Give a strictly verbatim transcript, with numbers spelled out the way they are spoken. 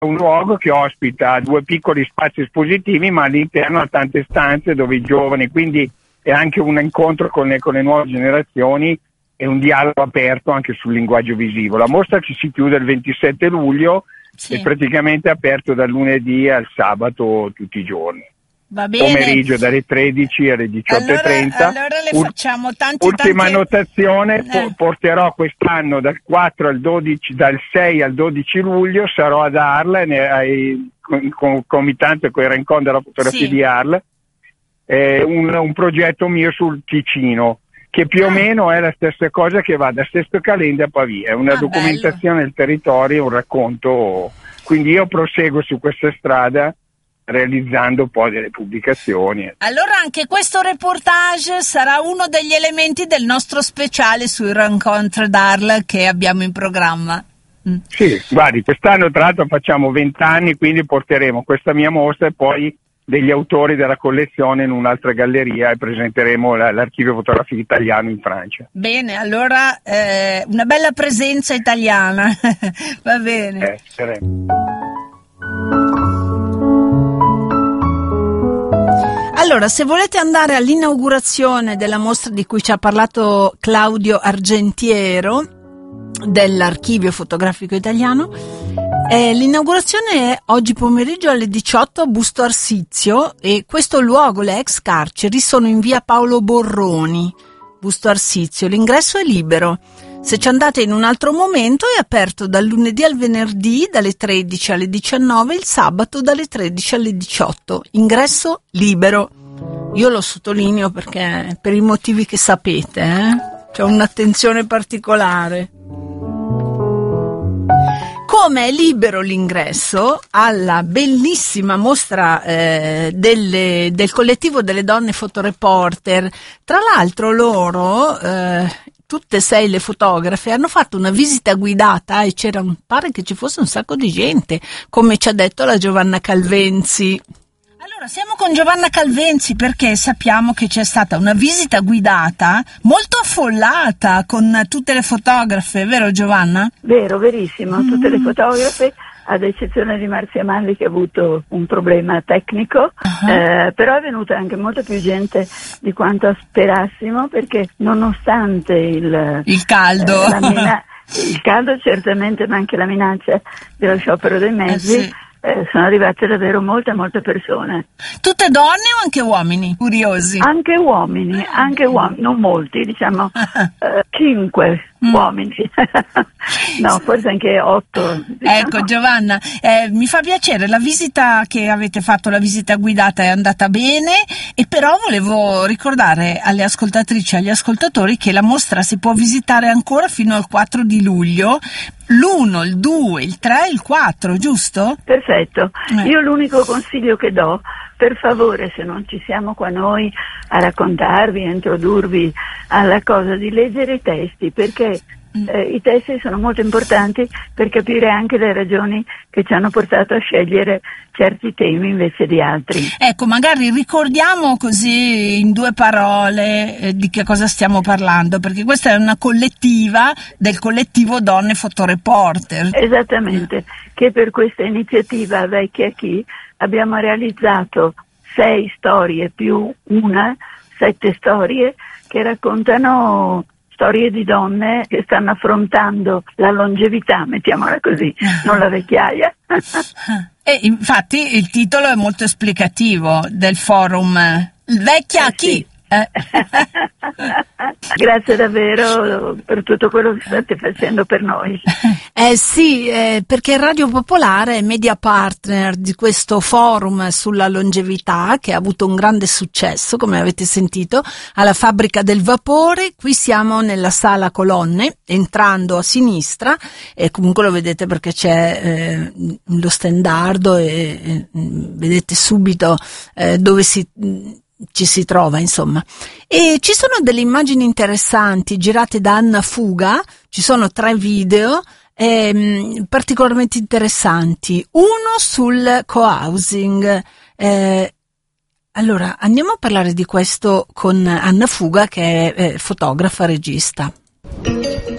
un luogo che ospita due piccoli spazi espositivi, ma all'interno ha tante stanze dove i giovani, quindi è anche un incontro con le, con le nuove generazioni e un dialogo aperto anche sul linguaggio visivo. La mostra ci si chiude il ventisette luglio, sì. È praticamente aperto dal lunedì al sabato tutti i giorni. Va bene. Pomeriggio dalle tredici alle diciotto e trenta. Allora, allora le facciamo tanti Ultima tanti... annotazione, eh. porterò quest'anno dal quattro al dodici, dal sei al dodici luglio, sarò ad Arles, ai, concomitante con il Rincon della fotografia sì. di Arles, eh, un, un progetto mio sul Ticino, che più ah. o meno è la stessa cosa che va da Sesto Calende a Pavia, è una ah, documentazione bello. del territorio, un racconto, quindi io proseguo su questa strada, realizzando poi delle pubblicazioni. Allora anche questo reportage sarà uno degli elementi del nostro speciale sui Rencontre d'Arles che abbiamo in programma. Mm. Sì, guardi, quest'anno tra l'altro facciamo vent'anni, quindi porteremo questa mia mostra e poi degli autori della collezione in un'altra galleria e presenteremo la, l'archivio fotografico italiano in Francia. Bene, allora eh, una bella presenza italiana. Va bene. Eh, saremo. Allora, se volete andare all'inaugurazione della mostra di cui ci ha parlato Claudio Argentiero dell'Archivio Fotografico Italiano, eh, l'inaugurazione è oggi pomeriggio alle diciotto a Busto Arsizio e questo luogo, le ex carceri, sono in via Paolo Borroni, Busto Arsizio. L'ingresso è libero. Se ci andate in un altro momento è aperto dal lunedì al venerdì dalle tredici alle diciannove, il sabato dalle tredici alle diciotto. Ingresso libero. Io lo sottolineo perché per i motivi che sapete, eh? C'è un'attenzione particolare. Come è libero l'ingresso alla bellissima mostra eh, delle, del collettivo delle donne fotoreporter. Tra l'altro loro... Eh, tutte e sei le fotografe hanno fatto una visita guidata e c'era, pare che ci fosse un sacco di gente, come ci ha detto la Giovanna Calvenzi. Allora, siamo con Giovanna Calvenzi perché sappiamo che c'è stata una visita guidata molto affollata con tutte le fotografe, vero Giovanna? Vero, verissimo, mm. tutte le fotografe, ad eccezione di Marzia Malli che ha avuto un problema tecnico, uh-huh. eh, però è venuta anche molta più gente di quanto sperassimo, perché nonostante il, il caldo, eh, la mina- il caldo certamente, ma anche la minaccia dello sciopero dei mezzi, eh sì. eh, sono arrivate davvero molte molte persone. Tutte donne o anche uomini curiosi? Anche uomini, anche uomini, non molti, diciamo eh, cinque mm. uomini. No, forse anche otto. Diciamo. Ecco Giovanna, eh, mi fa piacere, la visita che avete fatto, la visita guidata è andata bene, e però volevo ricordare alle ascoltatrici e agli ascoltatori che la mostra si può visitare ancora fino al quattro di luglio, l'uno, il due, il tre e il quattro, giusto? Perfetto, eh. Io l'unico consiglio che do, per favore, se non ci siamo qua noi a raccontarvi, a introdurvi alla cosa, di leggere i testi, perché eh, i testi sono molto importanti per capire anche le ragioni che ci hanno portato a scegliere certi temi invece di altri. Ecco, magari ricordiamo così in due parole eh, di che cosa stiamo parlando, perché questa è una collettiva del collettivo Donne Fotoreporter. Esattamente, che per questa iniziativa Vecchia Chi abbiamo realizzato sei storie più una, sette storie che raccontano storie di donne che stanno affrontando la longevità, mettiamola così, non la vecchiaia. E infatti il titolo è molto esplicativo del forum. Vecchia eh, Chi? Sì. Eh. Grazie davvero per tutto quello che state facendo per noi. Eh sì, eh, perché Radio Popolare è media partner di questo forum sulla longevità che ha avuto un grande successo, come avete sentito, alla Fabbrica del Vapore. Qui siamo nella sala Colonne, entrando a sinistra, e comunque lo vedete perché c'è eh, lo stendardo e, e vedete subito eh, dove si... ci si trova, insomma. E ci sono delle immagini interessanti girate da Anna Fuga, ci sono tre video ehm, particolarmente interessanti, uno sul co-housing. Eh, allora andiamo a parlare di questo con Anna Fuga, che è eh, fotografa regista.